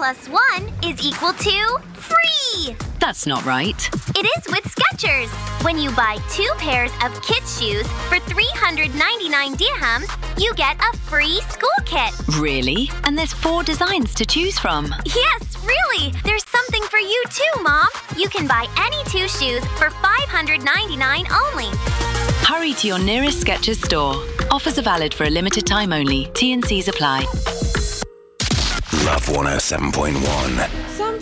plus 1 is equal to free! That's not right. It is with Skechers. When you buy 2 pairs of kids' shoes for 399 dirhams, you get a free school kit. Really? And there's 4 designs to choose from. Yes, really! There's something for you too, Mom! You can buy any 2 shoes for 599 only. Hurry to your nearest Skechers store. Offers are valid for a limited time only. T&Cs apply. Love 107.1.